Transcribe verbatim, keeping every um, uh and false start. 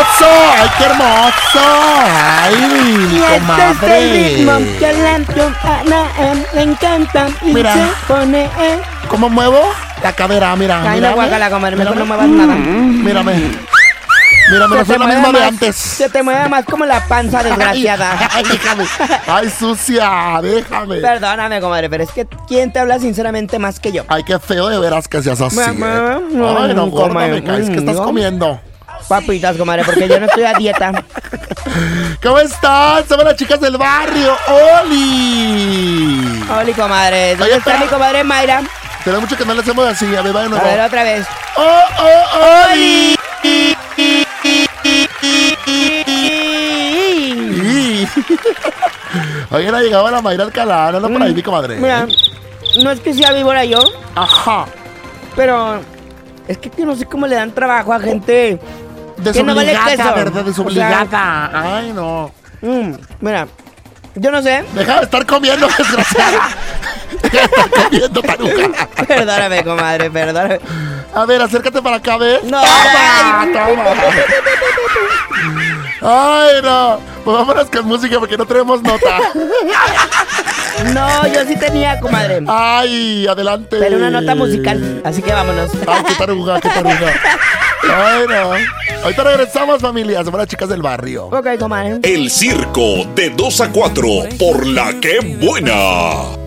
hermoso! ¡Ay, qué hermoso! ¡Ay, mi comadre! Este es el ritmo que la Ana le encanta y Mira. se pone... Eh. ¿Cómo muevo? La cadera, mira. Ay, mírame. no, guácala, comadre, mejor no Mírame. muevas nada. Mírame. Mírame, no Se soy te la mueve misma de más- antes. Se te mueve más como la panza, desgraciada. Ay, déjame. Ay, sucia, déjame. Perdóname, comadre, pero es que ¿quién te habla sinceramente más que yo? Ay, qué feo de veras que seas así. Mamá, ¿eh? Ay, no, mm, gorda, comadre, me caes. ¿Qué estás mm, comiendo? Papitas, comadre, porque yo no estoy a dieta. ¿Cómo están? Somos las chicas del barrio. ¡Oli! Hola, comadre. ¿Dónde Oye, está espera. mi comadre Mayra? Tenemos mucho que no le hacemos así. A ver, va de A nuevo. ver, otra vez. ¡Oh, oh, Oli! Y- Oye, no llegaba la Mayra Alcalá. No, no, por ahí, mi comadre. Mira, no es que sea víbora yo, Ajá. pero es que no sé cómo le dan trabajo a gente. Que no vale Desobligada, queso. ¿verdad? Desobligada. Ay, no. Mm, mira, yo no sé. Deja de estar comiendo, desgraciada. Deja de estar comiendo, taruga. Perdóname, comadre, perdóname. A ver, acércate para acá, ¿ves? No, ¡Toma! ay. ¡Toma! ¡Ay, no! Pues vámonos con música porque no tenemos nota. No, yo sí tenía, comadre. ¡Ay, adelante! Pero una nota musical, así que vámonos. ¡Ay, qué taruga, qué taruga! ¡Ay, no! Ahorita regresamos, familia. Somos las chicas del barrio. Ok, comadre. El circo de dos a cuatro por La Que Buena.